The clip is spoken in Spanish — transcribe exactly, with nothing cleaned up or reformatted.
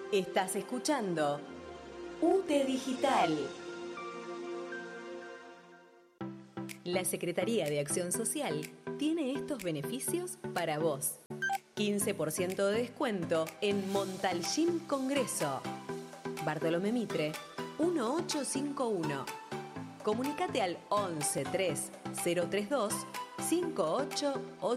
Estás escuchando U T E Digital. La Secretaría de Acción Social tiene estos beneficios para vos. quince por ciento de descuento en Montalcín Congreso. Bartolomé Mitre, dieciocho cincuenta y uno. Comunicate al once tres cero tres dos cinco ocho ocho.